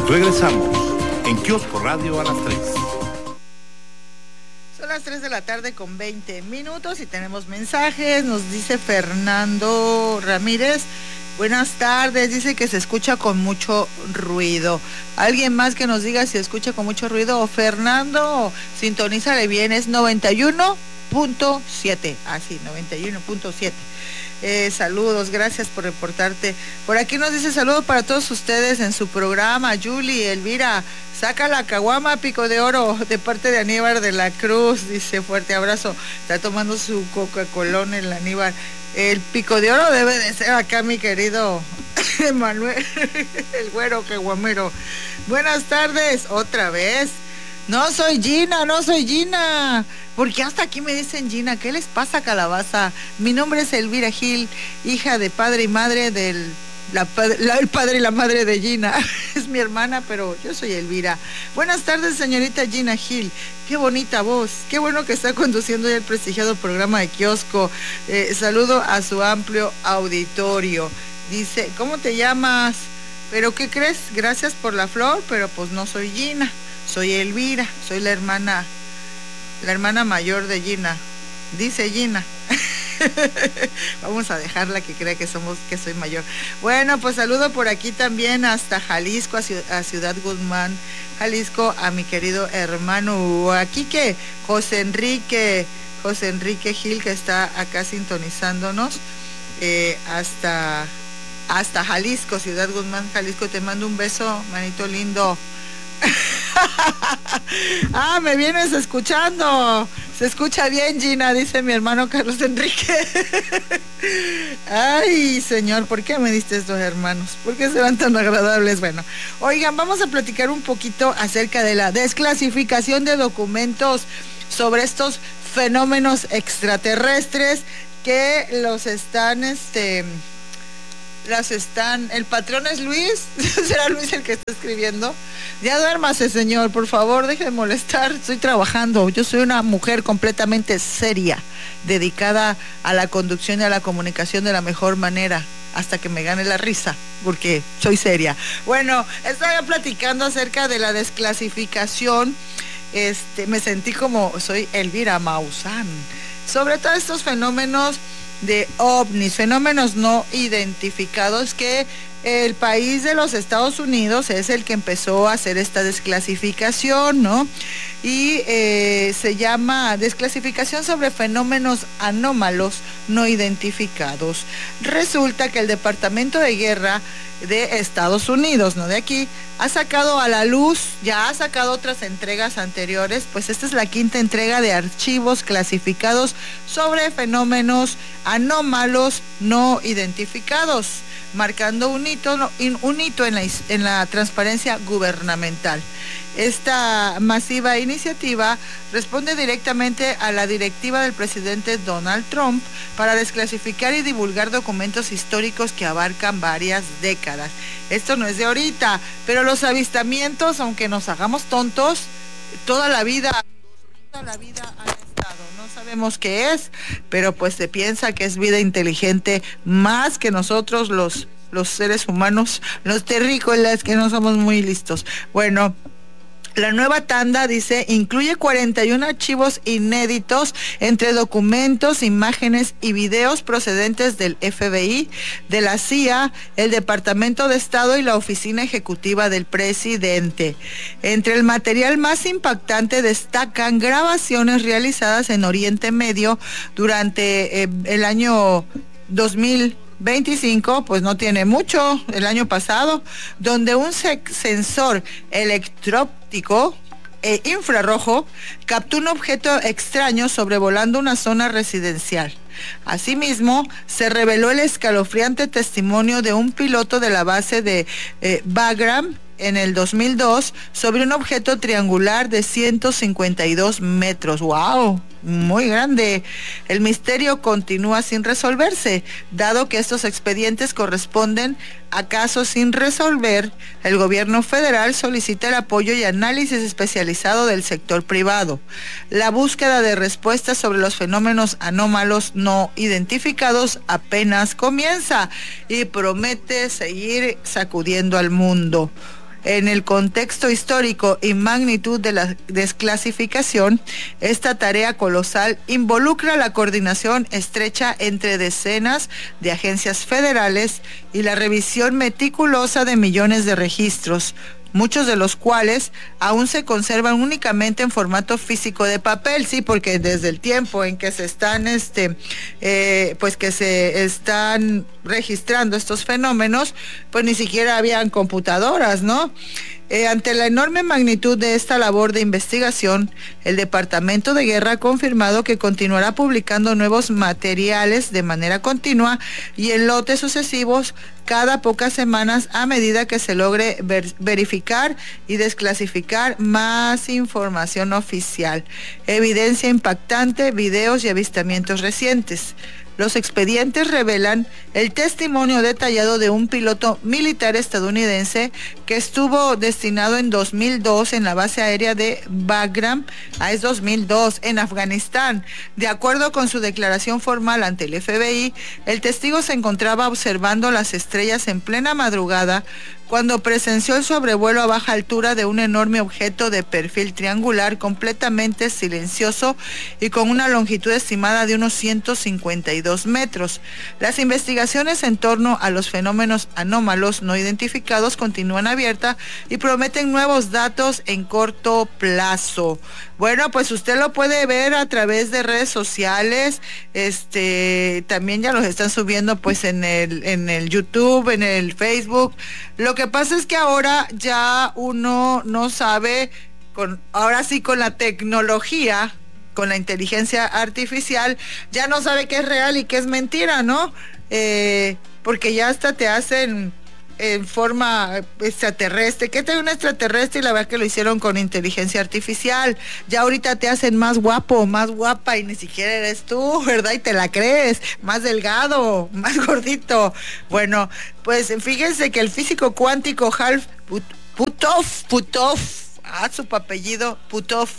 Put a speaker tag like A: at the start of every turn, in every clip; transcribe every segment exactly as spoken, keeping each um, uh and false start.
A: Regresamos en Kiosco Radio a las tres.
B: Son las tres de la tarde con veinte minutos y tenemos mensajes. Nos dice Fernando Ramírez. Buenas tardes, dice que se escucha con mucho ruido. ¿Alguien más que nos diga si escucha con mucho ruido? O Fernando, sintonízale bien, es noventa y uno punto siete. Ah, sí, noventa y uno punto siete. Eh, saludos, gracias por reportarte. Por aquí nos dice saludos para todos ustedes en su programa. Julie, Elvira, saca la caguama Pico de Oro de parte de Aníbal de la Cruz, dice fuerte abrazo. Está tomando su Coca-Colón el Aníbal. El Pico de Oro debe de ser acá mi querido Manuel, el güero caguamero. Buenas tardes, otra vez. No soy Gina, no soy Gina. Porque hasta aquí me dicen Gina. ¿Qué les pasa, calabaza? Mi nombre es Elvira Gil, hija de padre y madre del... La, la, el padre y la madre de Gina. Es mi hermana, pero yo soy Elvira. Buenas tardes, señorita Gina Gil. Qué bonita voz. Qué bueno que está conduciendo ya el prestigiado programa de Kiosco. Eh, saludo a su amplio auditorio. Dice, ¿cómo te llamas? ¿Pero qué crees? Gracias por la flor, pero pues no soy Gina. Soy Elvira. Soy la hermana, la hermana mayor de Gina. Dice Gina. Vamos a dejarla que crea que somos, que soy mayor. Bueno, pues saludo por aquí también hasta Jalisco, a Ciudad, a Ciudad Guzmán, Jalisco, a mi querido hermano aquí que José Enrique, José Enrique Gil, que está acá sintonizándonos, eh, hasta, hasta Jalisco, Ciudad Guzmán, Jalisco. Te mando un beso, manito lindo. Ah, me vienes escuchando. Se escucha bien, Gina, dice mi hermano Carlos Enrique. Ay, señor, ¿por qué me diste estos hermanos? ¿Por qué serán tan agradables? Bueno, oigan, vamos a platicar un poquito acerca de la desclasificación de documentos sobre estos fenómenos extraterrestres que los están, este... las están, el patrón es Luis. ¿Será Luis el que está escribiendo? Ya duérmase, señor, por favor, deje de molestar, estoy trabajando. Yo soy una mujer completamente seria, dedicada a la conducción y a la comunicación de la mejor manera, hasta que me gane la risa, porque soy seria. Bueno, estaba platicando acerca de la desclasificación. Este, me sentí como soy Elvira Maussan, sobre todos estos fenómenos de ovnis, fenómenos no identificados, que el país de los Estados Unidos es el que empezó a hacer esta desclasificación, ¿no? Y eh, se llama desclasificación sobre fenómenos anómalos no identificados. Resulta que el Departamento de Guerra de Estados Unidos, no de aquí, ha sacado a la luz, ya ha sacado otras entregas anteriores, pues esta es la quinta entrega de archivos clasificados sobre fenómenos anómalos no identificados, marcando un hito, un hito en la, en la transparencia gubernamental. Esta masiva iniciativa responde directamente a la directiva del presidente Donald Trump para desclasificar y divulgar documentos históricos que abarcan varias décadas. Esto no es de ahorita, pero los avistamientos, aunque nos hagamos tontos, toda la vida, toda la vida han estado. No sabemos qué es, pero pues se piensa que es vida inteligente más que nosotros los, los seres humanos, los terrícolas, que no somos muy listos. Bueno, la nueva tanda, dice, incluye cuarenta y uno archivos inéditos entre documentos, imágenes y videos procedentes del F B I, de la C I A, el Departamento de Estado y la Oficina Ejecutiva del Presidente. Entre el material más impactante destacan grabaciones realizadas en Oriente Medio durante eh, el año dos mil veinticinco, pues no tiene mucho, el año pasado, donde un sensor electróptico e infrarrojo captó un objeto extraño sobrevolando una zona residencial. Asimismo, se reveló el escalofriante testimonio de un piloto de la base de eh, Bagram en el dos mil dos sobre un objeto triangular de ciento cincuenta y dos metros. ¡Wow! Muy grande. El misterio continúa sin resolverse, dado que estos expedientes corresponden a casos sin resolver. El gobierno federal solicita el apoyo y análisis especializado del sector privado. La búsqueda de respuestas sobre los fenómenos anómalos no identificados apenas comienza y promete seguir sacudiendo al mundo. En el contexto histórico y magnitud de la desclasificación, esta tarea colosal involucra la coordinación estrecha entre decenas de agencias federales y la revisión meticulosa de millones de registros, muchos de los cuales aún se conservan únicamente en formato físico de papel, sí, porque desde el tiempo en que se están, este, eh, pues que se están registrando estos fenómenos, pues ni siquiera habían computadoras, ¿no? Eh, ante la enorme magnitud de esta labor de investigación, el Departamento de Guerra ha confirmado que continuará publicando nuevos materiales de manera continua y en lotes sucesivos cada pocas semanas a medida que se logre ver, verificar y desclasificar más información oficial, evidencia impactante, videos y avistamientos recientes. Los expedientes revelan el testimonio detallado de un piloto militar estadounidense que estuvo destinado en dos mil dos en la base aérea de Bagram, ah, es dos mil dos, en Afganistán. De acuerdo con su declaración formal ante el F B I, el testigo se encontraba observando las estrellas en plena madrugada cuando presenció el sobrevuelo a baja altura de un enorme objeto de perfil triangular completamente silencioso y con una longitud estimada de unos ciento cincuenta y dos metros. Las investigaciones en torno a los fenómenos anómalos no identificados continúan abiertas y prometen nuevos datos en corto plazo. Bueno, pues usted lo puede ver a través de redes sociales, este, también ya los están subiendo pues en el, en el YouTube, en el Facebook. Lo que pasa es que ahora ya uno no sabe, con, ahora sí con la tecnología, con la inteligencia artificial, ya no sabe qué es real y qué es mentira, ¿no? Eh, porque ya hasta te hacen en forma extraterrestre. ¿Qué te un extraterrestre? Y la verdad que lo hicieron con inteligencia artificial. Ya ahorita te hacen más guapo, más guapa y ni siquiera eres tú, ¿verdad? Y te la crees, más delgado, más gordito. Bueno, pues fíjense que el físico cuántico Hal Puthoff, Puthoff, ah, su apellido Puthoff,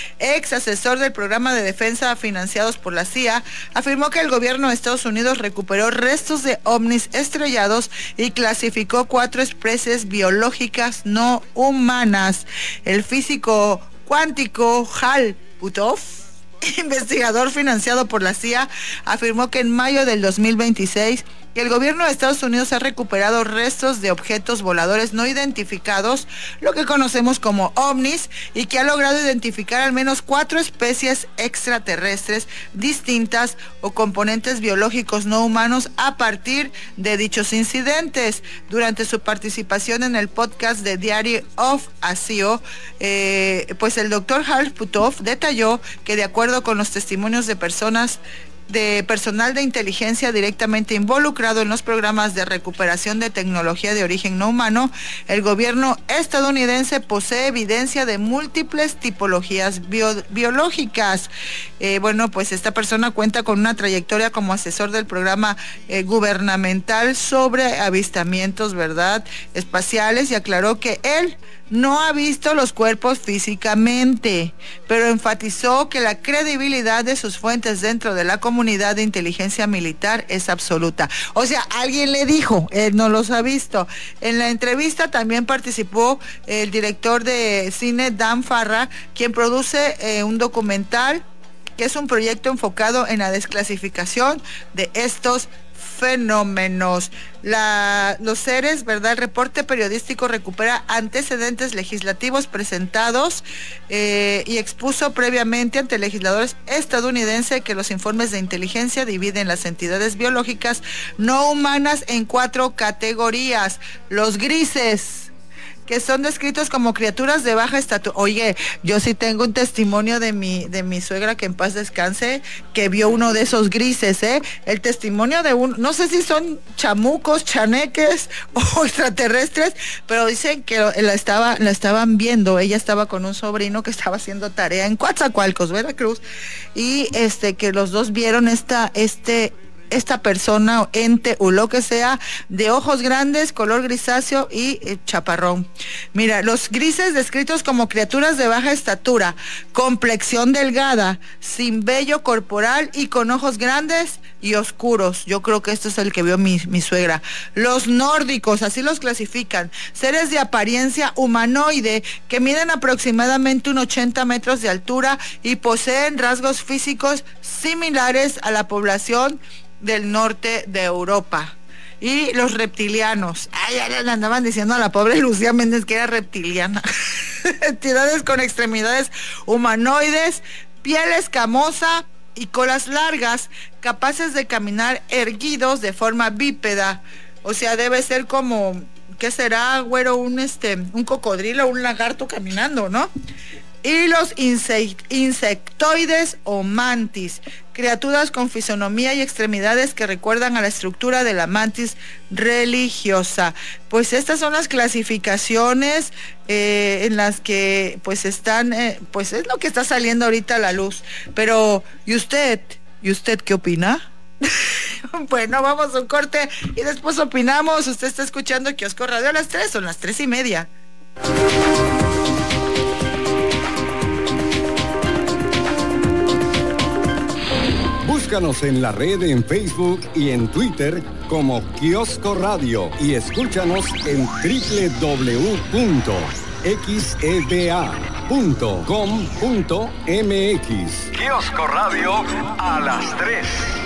B: ex asesor del programa de defensa financiados por la C I A, afirmó que el gobierno de Estados Unidos recuperó restos de ovnis estrellados y clasificó cuatro especies biológicas no humanas. El físico cuántico Hal Puthoff, investigador financiado por la C I A, afirmó que en mayo del dos mil veintiséis que el gobierno de Estados Unidos ha recuperado restos de objetos voladores no identificados, lo que conocemos como ovnis, y que ha logrado identificar al menos cuatro especies extraterrestres distintas o componentes biológicos no humanos a partir de dichos incidentes. Durante su participación en el podcast de Diary of a C E O, eh, pues el doctor Hal Puthoff detalló que de acuerdo con los testimonios de personas de personal de inteligencia directamente involucrado en los programas de recuperación de tecnología de origen no humano, el gobierno estadounidense posee evidencia de múltiples tipologías bio, biológicas. Eh, bueno, pues esta persona cuenta con una trayectoria como asesor del programa eh, gubernamental sobre avistamientos, ¿verdad?, espaciales, y aclaró que él no ha visto los cuerpos físicamente, pero enfatizó que la credibilidad de sus fuentes dentro de la comunidad de inteligencia militar es absoluta. O sea, alguien le dijo, él no los ha visto. En la entrevista también participó el director de cine Dan Farra, quien produce eh, un documental que es un proyecto enfocado en la desclasificación de estos fenómenos. La, los seres, ¿verdad? El reporte periodístico recupera antecedentes legislativos presentados eh, y expuso previamente ante legisladores estadounidenses que los informes de inteligencia dividen las entidades biológicas no humanas en cuatro categorías. Los grises, que son descritos como criaturas de baja estatura. Oye, yo sí tengo un testimonio de mi de mi suegra, que en paz descanse, que vio uno de esos grises, ¿eh? El testimonio de un, no sé si son chamucos, chaneques o extraterrestres, pero dicen que la estaba la estaban viendo. Ella estaba con un sobrino que estaba haciendo tarea en Coatzacoalcos, Veracruz, y este que los dos vieron esta este esta persona, ente o lo que sea, de ojos grandes, color grisáceo y eh, chaparrón. Mira, los grises descritos como criaturas de baja estatura, complexión delgada, sin vello corporal y con ojos grandes y oscuros. Yo creo que este es el que vio mi, mi suegra. Los nórdicos, así los clasifican, seres de apariencia humanoide que miden aproximadamente unos ochenta metros de altura y poseen rasgos físicos similares a la población del norte de Europa. Y los reptilianos, ay, ya le andaban diciendo a la pobre Lucía Méndez que era reptiliana. Entidades con extremidades humanoides, piel escamosa y colas largas, capaces de caminar erguidos de forma bípeda. O sea, debe ser como, ¿qué será, güero? Un este, un cocodrilo, un lagarto caminando, ¿no? Y los insectoides o mantis, criaturas con fisonomía y extremidades que recuerdan a la estructura de la mantis religiosa. Pues estas son las clasificaciones eh, en las que pues están, eh, pues es lo que está saliendo ahorita a la luz. Pero, ¿y usted? ¿Y usted qué opina? Bueno, vamos a un corte y después opinamos. Usted está escuchando Kiosco Radio a las tres, son las tres y media.
C: Búscanos en la red en Facebook y en Twitter como Kiosco Radio y escúchanos en doble u doble u doble u punto x e b a punto com punto m x.
D: Kiosco Radio a las tres.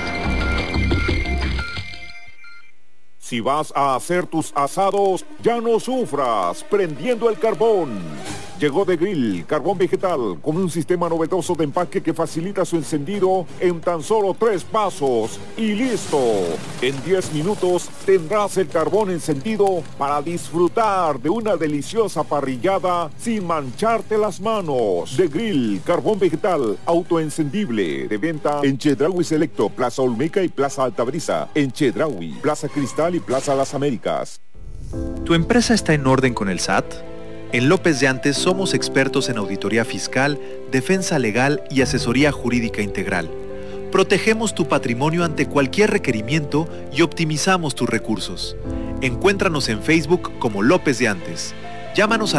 E: Si vas a hacer tus asados, ya no sufras prendiendo el carbón. Llegó The Grill, carbón vegetal, con un sistema novedoso de empaque que facilita su encendido en tan solo tres pasos. Y listo. En diez minutos tendrás el carbón encendido para disfrutar de una deliciosa parrillada sin mancharte las manos. The Grill, carbón vegetal, autoencendible. De venta en Chedraui Selecto, Plaza Olmeca y Plaza Altabrisa. En Chedraui, Plaza Cristal y Plaza Las Américas.
F: ¿Tu empresa está en orden con el S A T? En López de Antes somos expertos en auditoría fiscal, defensa legal y asesoría jurídica integral. Protegemos tu patrimonio ante cualquier requerimiento y optimizamos tus recursos. Encuéntranos en Facebook como López de Antes. Llámanos a